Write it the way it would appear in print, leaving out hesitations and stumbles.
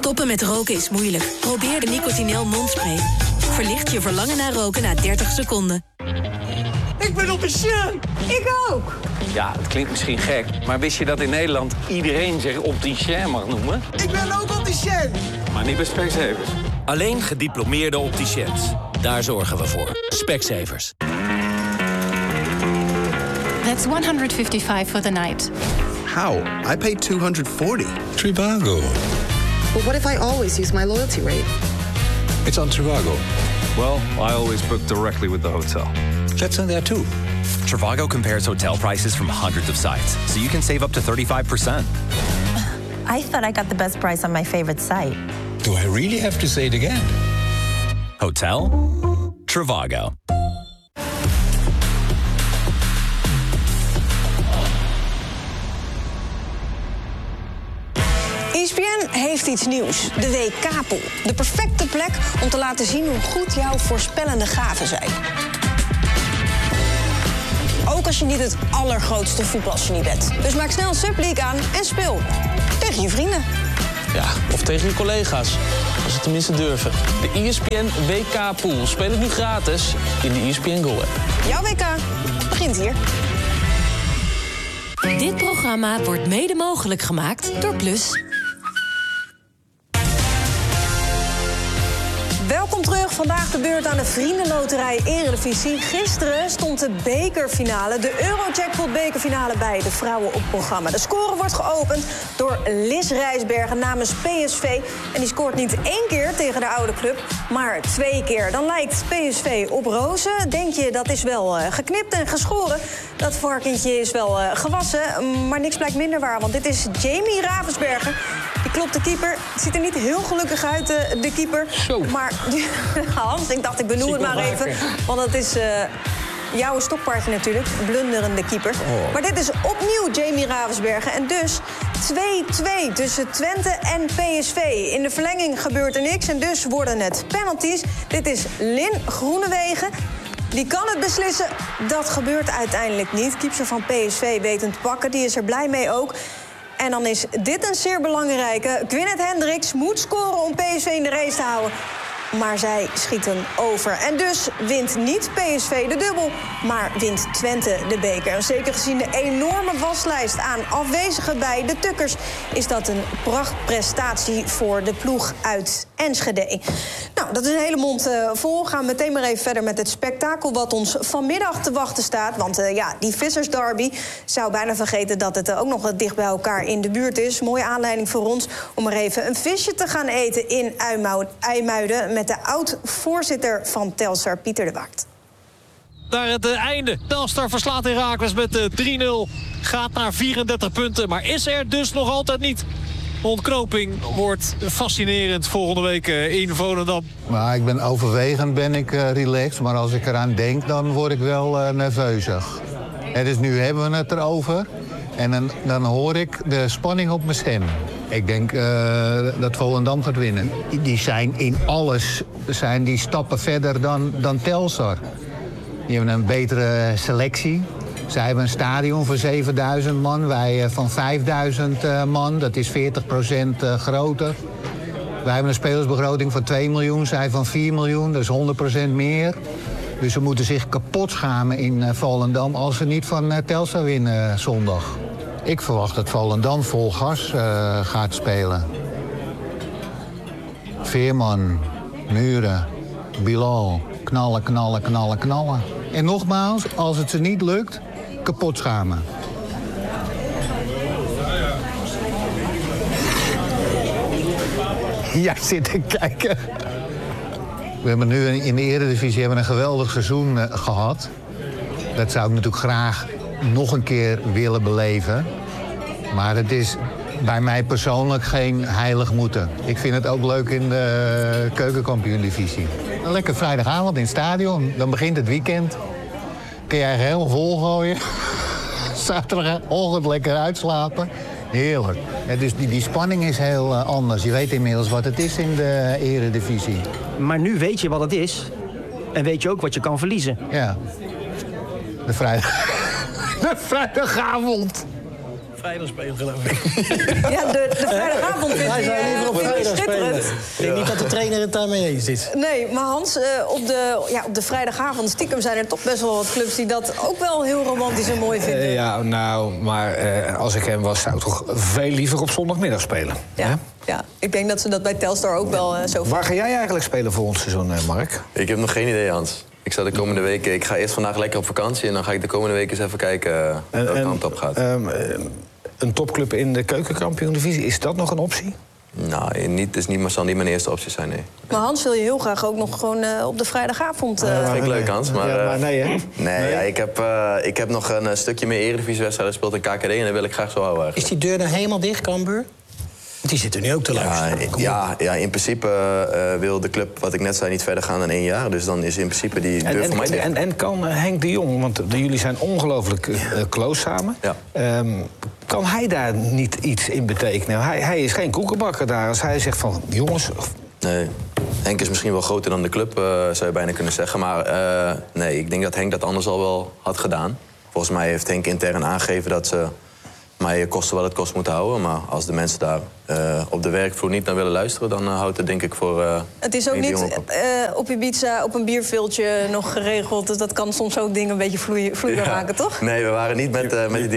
Stoppen met roken is moeilijk. Probeer de Nicotinell mondspray. Verlicht je verlangen naar roken na 30 seconden. Ik ben opticien! Ik ook! Ja, het klinkt misschien gek, maar wist je dat in Nederland iedereen zich opticien mag noemen? Ik ben ook opticien! Maar niet bij Specsavers. Alleen gediplomeerde opticiens. Daar zorgen we voor. Specsavers. That's 155 for the night. How? I paid 240. Trivago. But what if I always use my loyalty rate? It's on Trivago. Well, I always book directly with the hotel. That's on there too. Trivago compares hotel prices from hundreds of sites, so you can save up to 35%. I thought I got the best price on my favorite site. Do I really have to say it again? Hotel? Trivago. ESPN heeft iets nieuws, de WK-pool. De perfecte plek om te laten zien hoe goed jouw voorspellende gaven zijn. Ook als je niet het allergrootste voetbalgenie bent. Dus maak snel Subleague aan en speel. Tegen je vrienden. Ja, of tegen je collega's. Als ze tenminste durven. De ESPN WK-pool. Speel het nu gratis in de ESPN Go-app. Jouw WK begint hier. Dit programma wordt mede mogelijk gemaakt door Plus. Welkom terug. Vandaag de beurt aan de Vriendenloterij Eredivisie. Gisteren stond de bekerfinale, de Eurojackpot bekerfinale bij de vrouwen op programma. De score wordt geopend door Lis Rijsbergen namens PSV. En die scoort niet 1 keer tegen de oude club, maar 2 keer. Dan lijkt PSV op rozen. Denk je, dat is wel geknipt en geschoren. Dat varkentje is wel gewassen, maar niks blijkt minder waar. Want dit is Jamie Ravensbergen. Die klopt de keeper. Het ziet er niet heel gelukkig uit, de keeper. Zo. Maar Hans, ik dacht, ik benoem het maar even. Want dat is jouw stokpaardje natuurlijk. Blunderende keeper. Oh. Maar dit is opnieuw Jamie Ravensbergen. En dus 2-2 tussen Twente en PSV. In de verlenging gebeurt er niks. En dus worden het penalties. Dit is Lin Groenewegen. Die kan het beslissen. Dat gebeurt uiteindelijk niet. Keeper van PSV weet hem te pakken. Die is er blij mee ook. En dan is dit een zeer belangrijke. Gwyneth Hendricks moet scoren om PSV in de race te houden. Maar zij schieten over. En dus wint niet PSV de dubbel, maar wint Twente de beker. En zeker gezien de enorme waslijst aan afwezigen bij de Tukkers is dat een prachtprestatie voor de ploeg uit Enschede. Nou, dat is een hele mond vol. Gaan we meteen maar even verder met het spektakel wat ons vanmiddag te wachten staat. Want die Vissersderby zou bijna vergeten dat het ook nog dicht bij elkaar in de buurt is. Mooie aanleiding voor ons om er even een visje te gaan eten in IJmuiden met de oud-voorzitter van Telstar, Pieter de Waard. Naar het einde. Telstar verslaat Heracles met 3-0. Gaat naar 34 punten, maar is er dus nog altijd niet. De ontknoping wordt fascinerend volgende week in Volendam. Maar overwegend relaxed, maar als ik eraan denk, dan word ik wel nerveuzig. Dus nu hebben we het erover en dan hoor ik de spanning op mijn stem. Ik denk dat Volendam gaat winnen. Die zijn in alles die stappen verder dan Telstar. Die hebben een betere selectie. Zij hebben een stadion voor 7000 man. Wij van 5000 man. Dat is 40% groter. Wij hebben een spelersbegroting van 2 miljoen. Zij van 4 miljoen. Dat is 100% meer. Dus ze moeten zich kapot schamen in Volendam als ze niet van Telstar winnen zondag. Ik verwacht dat Volendam vol gas gaat spelen. Veerman, Muren, Bilal, knallen, knallen, knallen, knallen. En nogmaals, als het ze niet lukt, kapot schamen. Ja, zit te kijken. We hebben nu in de Eredivisie een geweldig seizoen gehad. Dat zou ik natuurlijk graag nog een keer willen beleven. Maar het is bij mij persoonlijk geen heilig moeten. Ik vind het ook leuk in de keukenkampioen-divisie. Een lekker vrijdagavond in het stadion. Dan begint het weekend. Kun je eigenlijk helemaal vol gooien. Zaterdagochtend lekker uitslapen. Heerlijk. Ja, dus die spanning is heel anders. Je weet inmiddels wat het is in de Eredivisie. Maar nu weet je wat het is. En weet je ook wat je kan verliezen. Ja. De vrijdagavond. vrijdag spelen, geloof ik. Ja, de vrijdagavond vindt hij zou liever op vrijdag spelen. Ik denk niet dat de trainer het daarmee eens is. Nee, maar Hans, op de vrijdagavond stiekem zijn er toch best wel wat clubs die dat ook wel heel romantisch en mooi vinden. Ja, nou, maar als ik hem was, zou ik toch veel liever op zondagmiddag spelen. Ja. Ja, ik denk dat ze dat bij Telstar ook wel zo vinden. Waar ga jij eigenlijk spelen volgend seizoen, Mark? Ik heb nog geen idee, Hans. Ik zou de komende weken... Ik ga eerst vandaag lekker op vakantie... en dan ga ik de komende weken eens even kijken welke kant op gaat. Een topclub in de keukenkampioen-divisie, is dat nog een optie? Nou, zal niet mijn eerste optie zijn, nee. Maar Hans wil je heel graag ook nog gewoon op de vrijdagavond... Dat vind ik leuk, Hans. Maar, maar nee, hè? Nee. Ja, ik heb nog een stukje meer Eredivisie-wedstrijden gespeeld in KKD... en dat wil ik graag zo houden. Is die deur dan helemaal dicht, Cambuur? Die zitten nu ook te luisteren. Ja, in principe wil de club, wat ik net zei, niet verder gaan dan 1 jaar. Dus dan is in principe die deur voor mij dicht. En kan Henk de Jong, want jullie zijn ongelooflijk close samen... Ja. Kan hij daar niet iets in betekenen? Hij is geen koekenbakker daar. Als hij zegt van, jongens... Nee, Henk is misschien wel groter dan de club, zou je bijna kunnen zeggen. Maar nee, ik denk dat Henk dat anders al wel had gedaan. Volgens mij heeft Henk intern aangegeven dat ze mij kosten wat het kost moeten houden. Maar als de mensen daar op de werkvloer niet naar willen luisteren... dan houdt het denk ik voor... het is ook niet op Ibiza op een bierveeltje nog geregeld. Dus dat kan soms ook dingen een beetje vloeibaar maken, toch? Nee, we waren niet met die